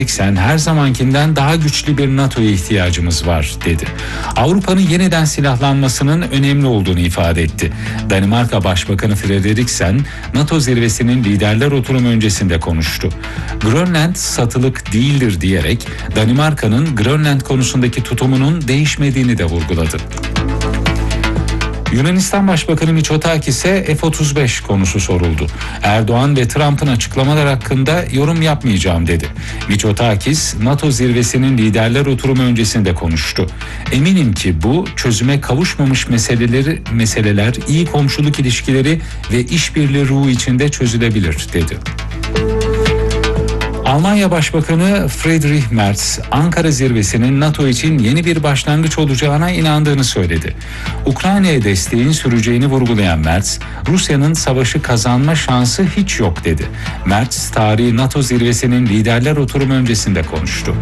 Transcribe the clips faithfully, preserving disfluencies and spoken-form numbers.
Sen her zamankinden daha güçlü bir NATO'ya ihtiyacımız var dedi. Avrupa'nın yeniden silahlanmasının önemli olduğunu ifade etti. Danimarka Başbakanı Frederiksen, NATO zirvesinin liderler oturumu öncesinde konuştu. Grönland satılık değildir diyerek Danimarka'nın Grönland konusundaki tutumunun değişmediğini de vurguladı. Yunanistan Başbakanı Mitsotakis'e F otuz beş konusu soruldu. Erdoğan ve Trump'ın açıklamalar hakkında yorum yapmayacağım dedi. Mitsotakis, NATO zirvesinin liderler oturumu öncesinde konuştu. Eminim ki bu çözüme kavuşmamış meseleleri, meseleler iyi komşuluk ilişkileri ve işbirliği ruhu içinde çözülebilir dedi. Almanya Başbakanı Friedrich Merz, Ankara zirvesinin NATO için yeni bir başlangıç olacağına inandığını söyledi. Ukrayna'ya desteğin süreceğini vurgulayan Merz, Rusya'nın savaşı kazanma şansı hiç yok dedi. Merz, tarihi NATO zirvesinin liderler oturumu öncesinde konuştu.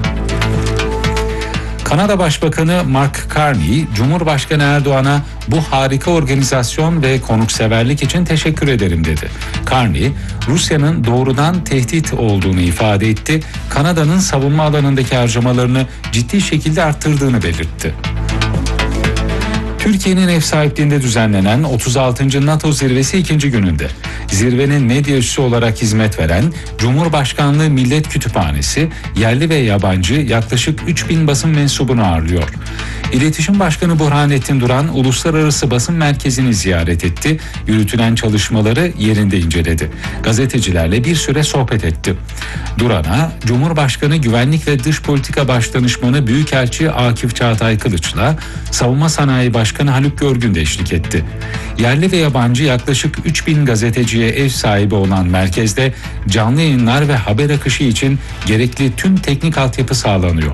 Kanada Başbakanı Mark Carney, Cumhurbaşkanı Erdoğan'a bu harika organizasyon ve konukseverlik için teşekkür ederim dedi. Carney, Rusya'nın doğrudan tehdit olduğunu ifade etti, Kanada'nın savunma alanındaki harcamalarını ciddi şekilde arttırdığını belirtti. Türkiye'nin ev sahipliğinde düzenlenen otuz altıncı NATO zirvesi ikinci gününde. Zirvenin medya üssü olarak hizmet veren Cumhurbaşkanlığı Millet Kütüphanesi yerli ve yabancı yaklaşık üç bin basın mensubunu ağırlıyor. İletişim Başkanı Burhanettin Duran uluslararası basın merkezini ziyaret etti, yürütülen çalışmaları yerinde inceledi. Gazetecilerle bir süre sohbet etti. Duran'a Cumhurbaşkanı Güvenlik ve Dış Politika Başdanışmanı Büyükelçi Akif Çağatay Kılıç'la Savunma Sanayi Başkanı Haluk Görgün de eşlik etti. Yerli ve yabancı yaklaşık üç bin gazeteciye ev sahibi olan merkezde canlı yayınlar ve haber akışı için gerekli tüm teknik altyapı sağlanıyor.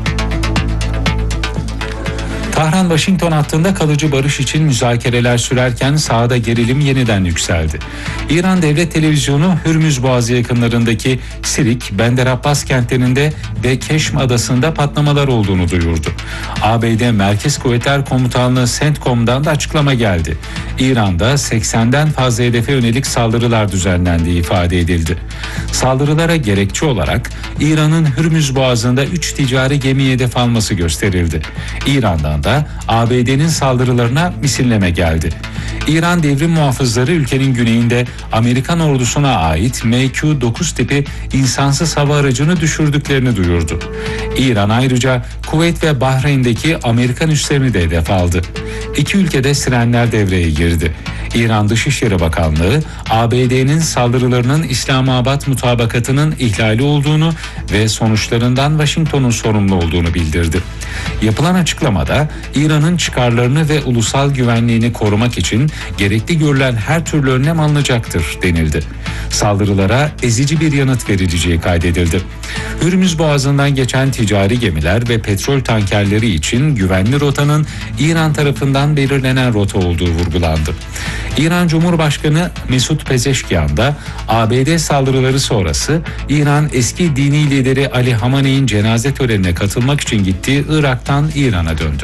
Tahran-Washington hattında kalıcı barış için müzakereler sürerken sahada gerilim yeniden yükseldi. İran Devlet Televizyonu Hürmüz Boğazı yakınlarındaki Sirik, Bender Abbas kentlerinde ve Keşm adasında patlamalar olduğunu duyurdu. A B D Merkez Kuvvetler Komutanlığı CENTCOM'dan da açıklama geldi. İran'da seksenden fazla hedefe yönelik saldırılar düzenlendiği ifade edildi. Saldırılara gerekçe olarak İran'ın Hürmüz Boğazı'nda üç ticari gemiyi hedef alması gösterildi. İran'dan da A B D'nin saldırılarına misilleme geldi. İran devrim muhafızları ülkenin güneyinde Amerikan ordusuna ait M Q dokuz tipi insansız hava aracını düşürdüklerini duyurdu. İran ayrıca Kuveyt ve Bahreyn'deki Amerikan üslerini de hedef aldı. İki ülkede sirenler devreye girdi. İran Dışişleri Bakanlığı, A B D'nin saldırılarının İslamabad mutabakatının ihlali olduğunu ve sonuçlarından Washington'un sorumlu olduğunu bildirdi. Yapılan açıklamada İran'ın çıkarlarını ve ulusal güvenliğini korumak için gerekli görülen her türlü önlem alınacaktır denildi. Saldırılara ezici bir yanıt verileceği kaydedildi. Hürmüz Boğazı'ndan geçen ticari gemiler ve petrol tankerleri için güvenli rotanın İran tarafından belirlenen rota olduğu vurgulandı. İran Cumhurbaşkanı Mesut Pezeşkian da A B D saldırıları sonrası İran eski dini lideri Ali Hamaney'in cenaze törenine katılmak için gittiği Irak'tan İran'a döndü.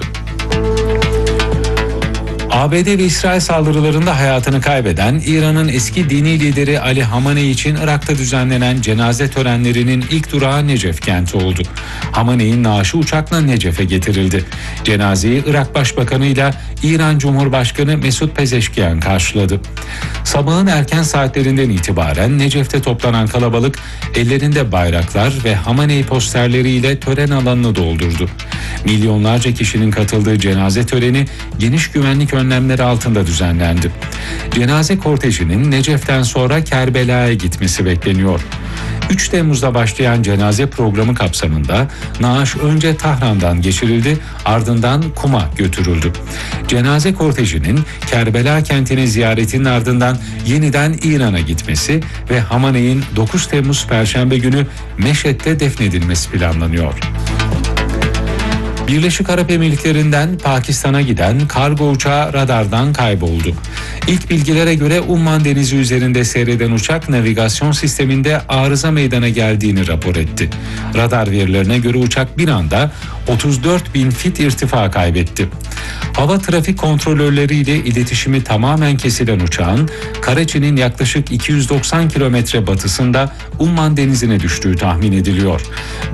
A B D ve İsrail saldırılarında hayatını kaybeden İran'ın eski dini lideri Ali Hamaney için Irak'ta düzenlenen cenaze törenlerinin ilk durağı Necef kenti oldu. Hamaney'in naaşı uçakla Necef'e getirildi. Cenazeyi Irak Başbakanı ile İran Cumhurbaşkanı Mesut Pezeşkian karşıladı. Sabahın erken saatlerinden itibaren Necef'te toplanan kalabalık ellerinde bayraklar ve Hamaney posterleriyle tören alanını doldurdu. Milyonlarca kişinin katıldığı cenaze töreni geniş güvenlik önlemleri altında düzenlendi. Cenaze kortejinin Necef'ten sonra Kerbela'ya gitmesi bekleniyor. üç Temmuz'da başlayan cenaze programı kapsamında naaş önce Tahran'dan geçirildi, ardından Kum'a götürüldü. Cenaze kortejinin Kerbela kentini ziyaretinin ardından yeniden İran'a gitmesi ve Hamaney'in dokuz Temmuz Perşembe günü Meşhed'de defnedilmesi planlanıyor. Birleşik Arap Emirlikleri'nden Pakistan'a giden kargo uçağı radardan kayboldu. İlk bilgilere göre Umman Denizi üzerinde seyreden uçak navigasyon sisteminde arıza meydana geldiğini rapor etti. Radar verilerine göre uçak bir anda otuz dört bin fit irtifa kaybetti. Hava trafik kontrolörleriyle iletişimi tamamen kesilen uçağın Karaçi'nin yaklaşık iki yüz doksan kilometre batısında Umman Denizi'ne düştüğü tahmin ediliyor.